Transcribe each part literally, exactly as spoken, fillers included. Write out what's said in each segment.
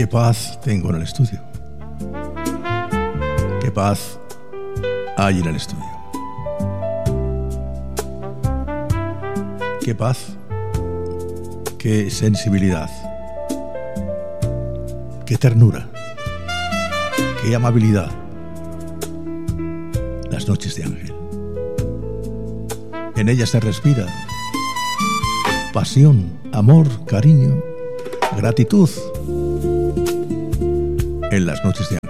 Qué paz tengo en el estudio. Qué paz hay en el estudio. Qué paz, qué sensibilidad, qué ternura, qué amabilidad. Las noches de Ángel. En ellas se respira pasión, amor, cariño, gratitud. En las noches de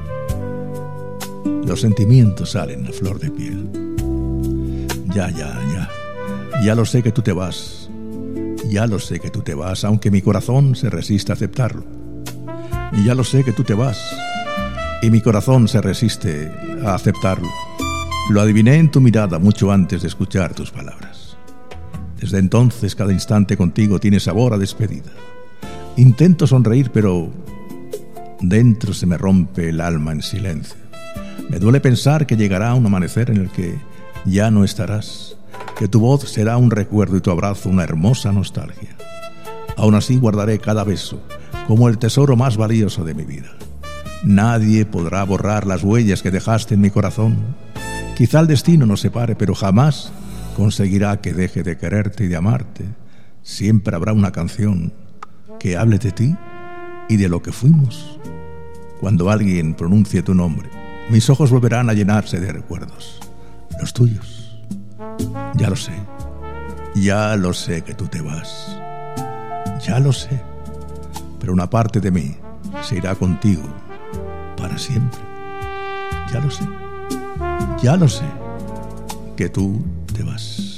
Ángel los sentimientos salen a flor de piel. Ya, ya, ya. Ya lo sé que tú te vas. Ya lo sé que tú te vas, aunque mi corazón se resiste a aceptarlo. Y ya lo sé que tú te vas, y mi corazón se resiste a aceptarlo. Lo adiviné en tu mirada mucho antes de escuchar tus palabras. Desde entonces, cada instante contigo tiene sabor a despedida. Intento sonreír, pero dentro se me rompe el alma en silencio. Me duele pensar que llegará un amanecer en el que ya no estarás, que tu voz será un recuerdo y tu abrazo una hermosa nostalgia. Aún así guardaré cada beso como el tesoro más valioso de mi vida. Nadie podrá borrar las huellas que dejaste en mi corazón. Quizá el destino nos separe, pero jamás conseguirá que deje de quererte y de amarte. Siempre habrá una canción que hable de ti y de lo que fuimos. Cuando alguien pronuncie tu nombre, mis ojos volverán a llenarse de recuerdos, los tuyos. Ya lo sé, ya lo sé que tú te vas. Ya lo sé, pero una parte de mí se irá contigo para siempre. Ya lo sé, ya lo sé que tú te vas.